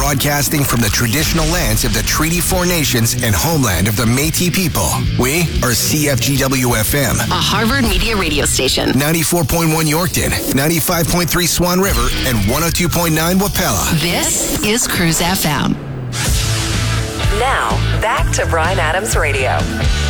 broadcasting from the traditional lands of the Treaty 4 Nations and homeland of the Métis people. We are CFGW-FM, a Harvard Media radio station. 94.1 Yorkton, 95.3 Swan River, and 102.9 Wapella. This is Cruise FM. Now, back to Bryan Adams Radio.